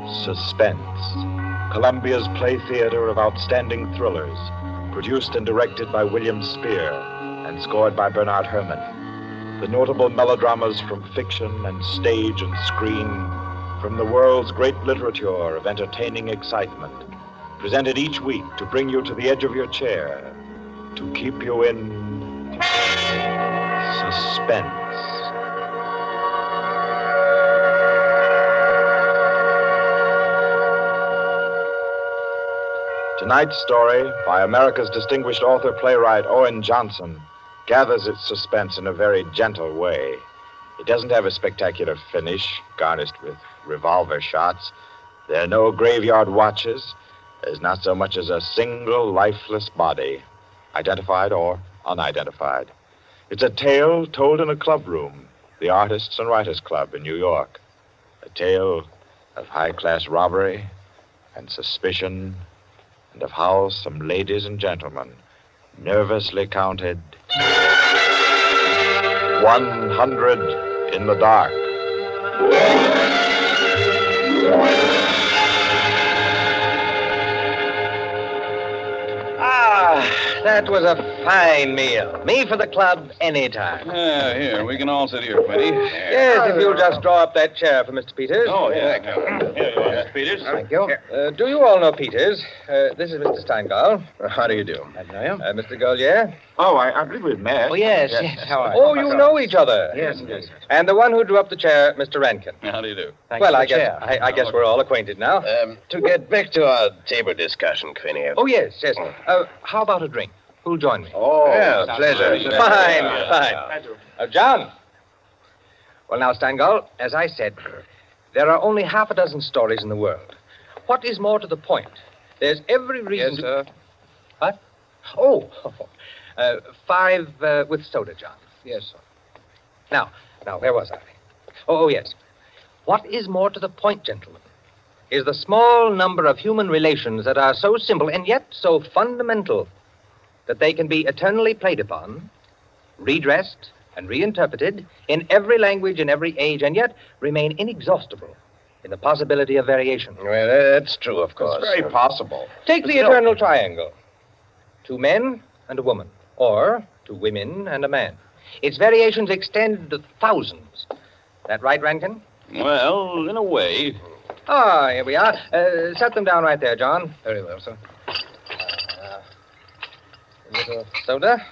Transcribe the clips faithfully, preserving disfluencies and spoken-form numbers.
Suspense, Columbia's Play Theater of outstanding thrillers, produced and directed by William Spear and scored by Bernard Herrmann. The notable melodramas from fiction and stage and screen, from the world's great literature of entertaining excitement, presented each week to bring you to the edge of your chair, to keep you in suspense. Tonight's story, by America's distinguished author-playwright Owen Johnson, gathers its suspense in a very gentle way. It doesn't have a spectacular finish, garnished with revolver shots. There are no graveyard watches. There's not so much as a single lifeless body, identified or unidentified. It's a tale told in a club room, the Artists and Writers Club in New York. A tale of high-class robbery and suspicion, and of how some ladies and gentlemen nervously counted one hundred in the dark. Ah, that was a fine meal. Me for the club anytime. Yeah, here, we can all sit here, Quinny. Yes, if you'll just draw up that chair for Mister Peters. Oh, yeah. Here you are, Mister Peters. Thank you. Uh, do you all know Peters? Uh, this is Mister Steingall. How do you do? I know you. Uh, Mister Golier. Oh, I, I believe we've met. Oh, yes, yes. yes. How are you? Oh, you know each other. Yes, yes. And the one who drew up the chair, Mister Rankin. How do you do? Thank well, I guess I, I guess we're all acquainted now. Um, to get back to our table discussion, Quinny. Oh, yes, yes. Uh, how about a drink? Who'll join me? Oh, yeah, pleasure. Fine, fine. Uh, John. Well, now, Steingall, as I said, there are only half a dozen stories in the world. What is more to the point? There's every reason Yes, to... sir. What? Oh, uh, five uh, with soda, John. Yes, sir. Now, now, where was I? Oh, oh, yes. What is more to the point, gentlemen, is the small number of human relations that are so simple and yet so fundamental that they can be eternally played upon, redressed, and reinterpreted in every language and every age, and yet remain inexhaustible in the possibility of variation. Well, that's true, of course. It's very possible. Take the eternal triangle. Two men and a woman, or two women and a man. Its variations extend to thousands. That right, Rankin? Well, in a way. Ah, here we are. Uh, set them down right there, John. Very well, sir. Uh, a little soda.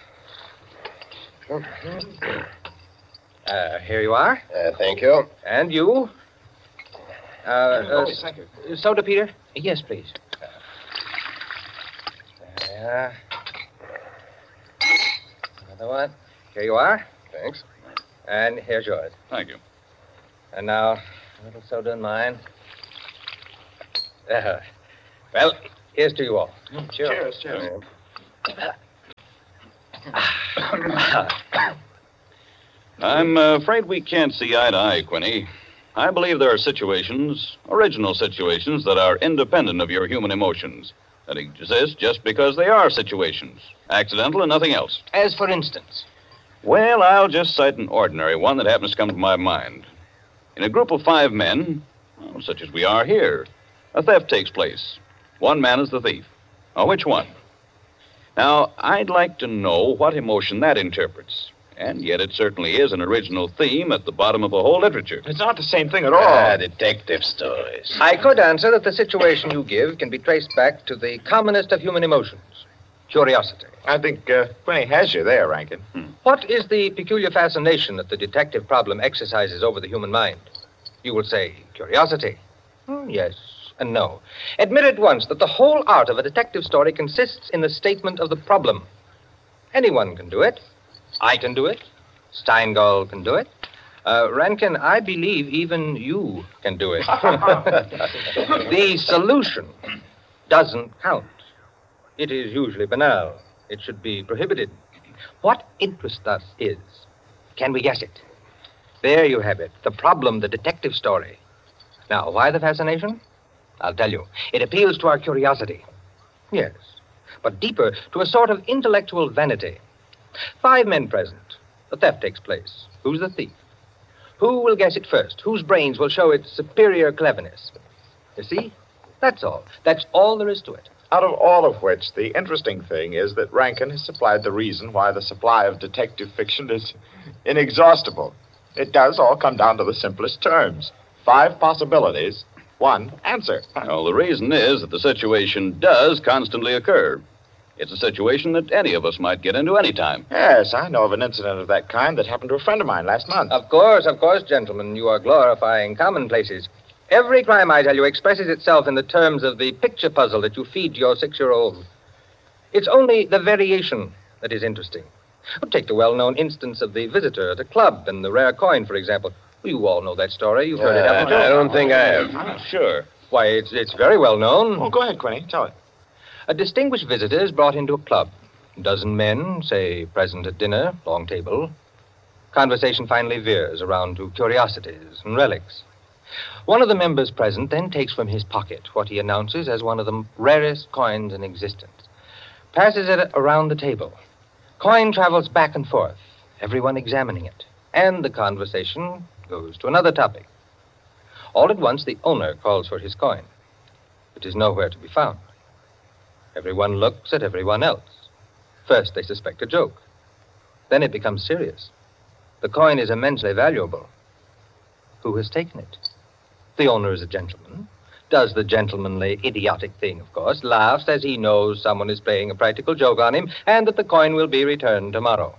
Uh, here you are. Uh, thank you. And you. Uh, uh, Oh, thank you. Soda, Peter? Yes, please. There. Another one. Here you are. Thanks. And here's yours. Thank you. And now, a little soda in mine. Uh, well, here's to you all. Cheers, cheers. I'm uh, afraid we can't see eye to eye, Quinny. I believe there are situations, original situations, that are independent of your human emotions, that exist just because they are situations, accidental and nothing else. As for instance? Well, I'll just cite an ordinary one that happens to come to my mind. In a group of five men, well, such as we are here, a theft takes place. One man is the thief. Now, which one? Now, I'd like to know what emotion that interprets. And yet it certainly is an original theme at the bottom of the whole literature. It's not the same thing at all. Ah, detective stories. I could answer that the situation you give can be traced back to the commonest of human emotions, curiosity. I think uh, Quinny has you there, Rankin. Hmm. What is the peculiar fascination that the detective problem exercises over the human mind? You will say curiosity. Hmm, yes and no. Admit at once that the whole art of a detective story consists in the statement of the problem. Anyone can do it. I can do it. Steingall can do it. Uh, Rankin, I believe even you can do it. The solution doesn't count. It is usually banal. It should be prohibited. What interests us is, can we guess it? There you have it, the problem, the detective story. Now, why the fascination? I'll tell you. It appeals to our curiosity. Yes, but deeper, to a sort of intellectual vanity. Five men present. The theft takes place. Who's the thief? Who will guess it first? Whose brains will show its superior cleverness? You see? That's all. That's all there is to it. Out of all of which, the interesting thing is that Rankin has supplied the reason why the supply of detective fiction is inexhaustible. It does all come down to the simplest terms. Five possibilities, one answer. Well, the reason is that the situation does constantly occur. It's a situation that any of us might get into any time. Yes, I know of an incident of that kind that happened to a friend of mine last month. Of course, of course, gentlemen, you are glorifying commonplaces. Every crime, I tell you, expresses itself in the terms of the picture puzzle that you feed to your six-year-old. It's only the variation that is interesting. Well, take the well-known instance of the visitor at a club and the rare coin, for example. Well, you all know that story. You've heard it, Uh, haven't you? I don't think I have. Sure. Why, it's, it's very well known. Oh, go ahead, Quinny. Tell it. A distinguished visitor is brought into a club. A dozen men, say, present at dinner, long table. Conversation finally veers around to curiosities and relics. One of the members present then takes from his pocket what he announces as one of the rarest coins in existence, passes it around the table. Coin travels back and forth, everyone examining it, and the conversation goes to another topic. All at once, the owner calls for his coin. It is nowhere to be found. Everyone looks at everyone else. First, they suspect a joke. Then it becomes serious. The coin is immensely valuable. Who has taken it? The owner is a gentleman. Does the gentlemanly, idiotic thing, of course, laughs as he knows someone is playing a practical joke on him and that the coin will be returned tomorrow.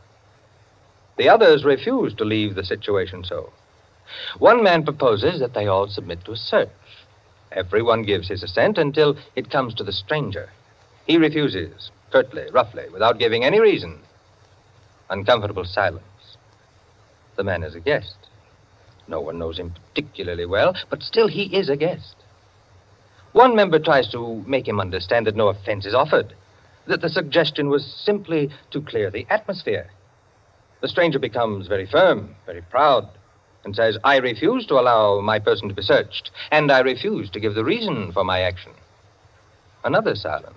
The others refuse to leave the situation so. One man proposes that they all submit to a search. Everyone gives his assent until it comes to the stranger. He refuses, curtly, roughly, without giving any reason. Uncomfortable silence. The man is a guest. No one knows him particularly well, but still he is a guest. One member tries to make him understand that no offense is offered, that the suggestion was simply to clear the atmosphere. The stranger becomes very firm, very proud, and says, I refuse to allow my person to be searched, and I refuse to give the reason for my action. Another silence.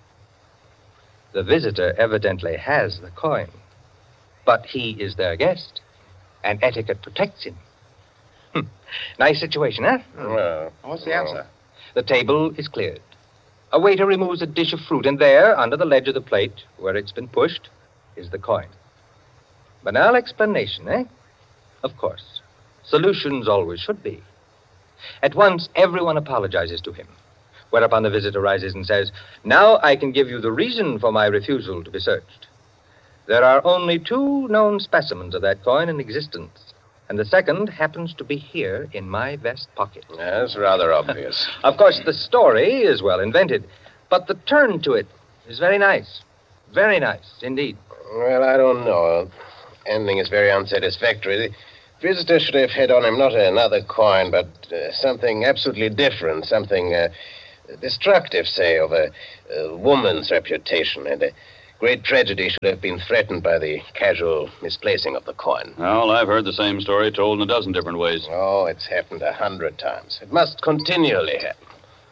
The visitor evidently has the coin, but he is their guest, and etiquette protects him. Hm. Nice situation, huh? Well, What's the answer? The table is cleared. A waiter removes a dish of fruit, and there, under the ledge of the plate, where it's been pushed, is the coin. Banal explanation, eh? Of course. Solutions always should be. At once, everyone apologizes to him, whereupon the visitor rises and says, now I can give you the reason for my refusal to be searched. There are only two known specimens of that coin in existence, and the second happens to be here in my vest pocket. that's rather obvious. Of course, the story is well invented, but the turn to it is very nice. Very nice, indeed. Well, I don't know. Ending is very unsatisfactory. The visitor should have had on him not another coin, but uh, something absolutely different, something uh, destructive, say, of a, a woman's reputation, and a great tragedy should have been threatened by the casual misplacing of the coin. Well, I've heard the same story told in a dozen different ways. Oh, it's happened a hundred times. It must continually happen.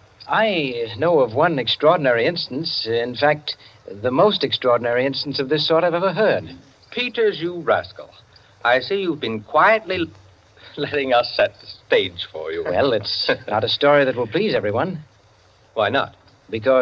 I know of one extraordinary instance. In fact, the most extraordinary instance of this sort I've ever heard. Peters, you rascal. I see you've been quietly letting us set the stage for you. Well, it's not a story that will please everyone. Why not? Because